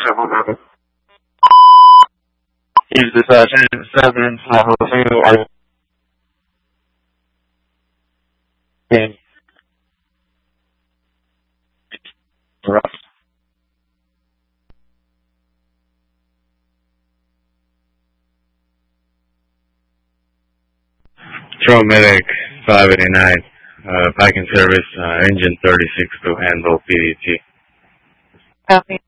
Use the Sergeant 7, level 2, I think. Patrol Medic 589, back in service, engine 36 to handle PDT. Copy.